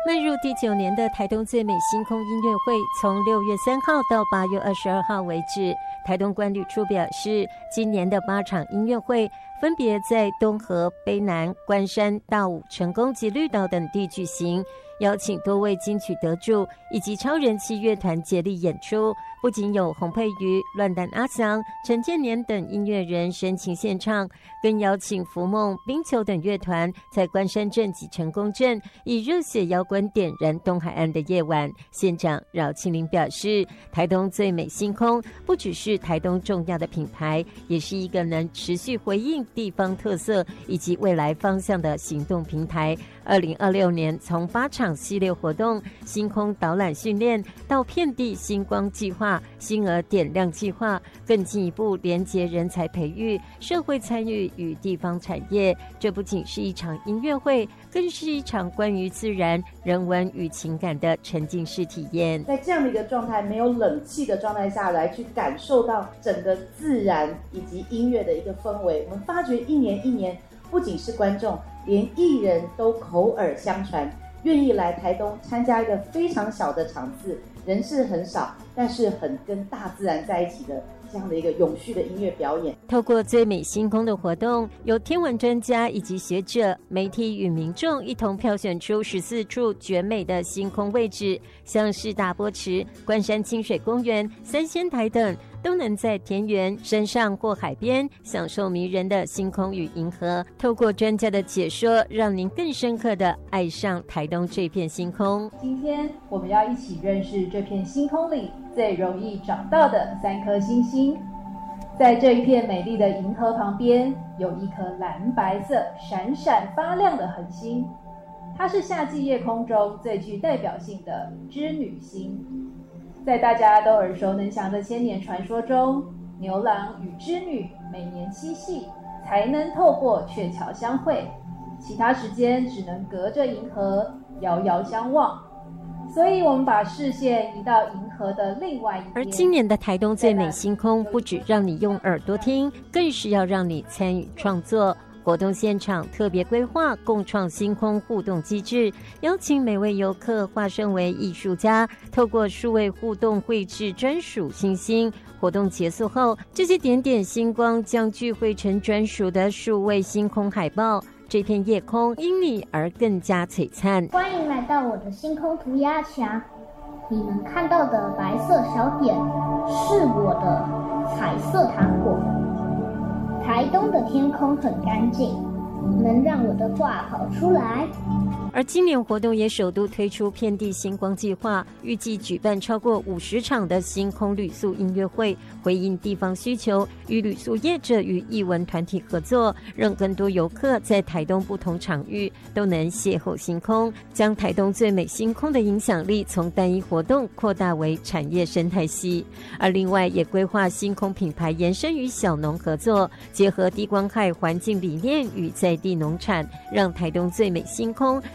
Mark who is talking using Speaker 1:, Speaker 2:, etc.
Speaker 1: 迈入第9年的台东最美星空音乐会，从6月3号到8月22号为止。台东观旅处表示，今年的8场音乐会分别在东河、卑南、关山、大武、成功及绿岛等地举行，邀请多位金曲得主以及超人气乐团接力演出。不仅有洪佩瑜、乱弹阿翔、陈建年等音乐人深情献唱，更邀请福梦、冰球等乐团在关山镇及成功镇以热血摇滚点燃东海岸的夜晚。县长饶庆林表示，台东最美星空不只是台东重要的品牌，也是一个能持续回应地方特色以及未来方向的行动平台。2026年从8场系列活动、星空导览训练到遍地星光计划、星儿点亮计划，更进一步连结人才培育、社会参与与地方产业。这不仅是一场音乐会，更是一场关于自然、人文与情感的沉浸式体验。
Speaker 2: 在这样的一个状态，没有冷气的状态下来去感受到整个自然以及音乐的一个氛围，我们发觉一年一年，不仅是观众，连艺人都口耳相传，愿意来台东参加一个非常小的场次，人是很少，但是很跟大自然在一起的这样的一个永续的音乐表演。
Speaker 1: 透过最美星空的活动，有天文专家以及学者、媒体与民众一同票选出14处绝美的星空位置，像是大波池、关山清水公园、三仙台等，都能在田园、山上或海边享受迷人的星空与银河。透过专家的解说，让您更深刻地爱上台东这片星空。
Speaker 3: 今天我们要一起认识这片星空里最容易找到的3颗星星。在这一片美丽的银河旁边，有一颗蓝白色、闪闪发亮的恒星，它是夏季夜空中最具代表性的织女星。在大家都耳熟能详的千年传说中，牛郎与织女每年7夕才能透过鹊桥相会，其他时间只能隔着银河遥遥相望。所以我们把视线移到银河的另外一边。
Speaker 1: 而今年的台东最美星空，不只让你用耳朵听，更是要让你参与创作。活动现场特别规划共创星空互动机制，邀请每位游客化身为艺术家，透过数位互动绘制专属星星。活动结束后，这些点点星光将聚汇成专属的数位星空海报，这片夜空因你而更加璀璨。
Speaker 4: 欢迎来到我的星空涂鸦墙，你们看到的白色小点是我的彩色糖果。台东的天空很干净，能让我的画跑出来。
Speaker 1: 而今年活动也首度推出遍地星光计划，预计举办超过50场的星空旅宿音乐会，回应地方需求，与旅宿业者与艺文团体合作，让更多游客在台东不同场域都能邂逅星空，将台东最美星空的影响力从单一活动扩大为产业生态系。而另外也规划星空品牌延伸与小农合作，结合低光害环境理念与在地农产，让台东最美星空